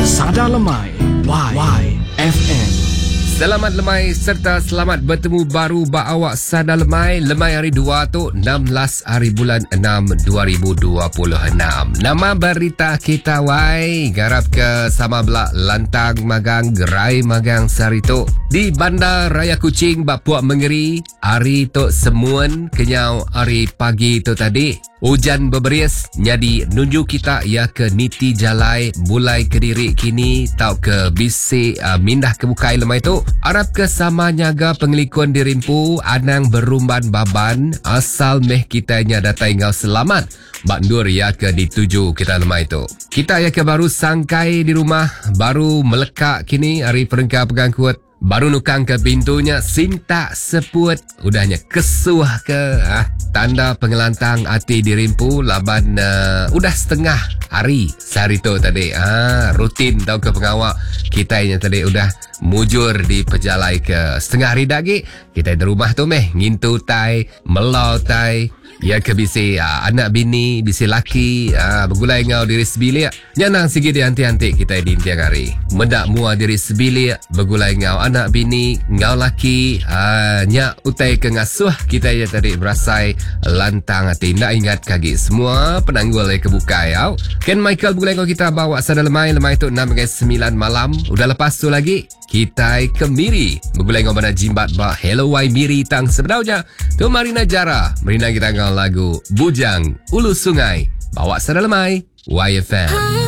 Sada Lemai YFM. Selamat lemai serta selamat bertemu baru awak Sada Lemai. Lemai hari 2 tu 16 hari bulan 6 2026. Nama berita kita wai garap ke sama belak lantang magang gerai magang sehari tu di Bandar Raya Kuching Bapuak Mengeri. Hari tu semuan kenyau hari pagi tu tadi. Hujan berberis jadi nunjuk kita ia ke Niti Jalai mulai ke diri kini tau ke bisik mindah ke bukai lemai tu Arab ke sama nyaga pengelikun dirimpu anang berumban baban asal meh kitanya datai ngau selamat bak nur ia ke dituju kita lemai tu kita ia ke baru sangkai di rumah baru melekak kini hari perengkar pegang kuat baru nukang ke pintunya sinta seput udahnya kesuah ke tanda pengelantang hati dirimpu laban udah setengah hari sehari tu tadi rutin tau ke pengawak kita yang tadi udah mujur di pejalai ke setengah hari dagi kita di rumah tu meh ngintu tai melau tai ya ke bisi anak bini bisi laki bergulai ngau diri sebilik nyanang sikit di anti-anti kita di intiang hari mendak mua diri sebilik bergulai ngau anak bini ngau laki nyak utai ke ngasuh kita ya tadi berasai lantang hati nak ingat kaki semua penanggul ke bukai Ken Michael bergulai ngau kita bawa Sada Lemai tu 6-9 malam udah lepas tu lagi kita ke Miri bergulai ngau mana jimbat ba hello wai Miri tang sebenarnya tu Marina Jara Marina kita ngau lagu Bujang Ulu Sungai bawa Sada Lemai YFM.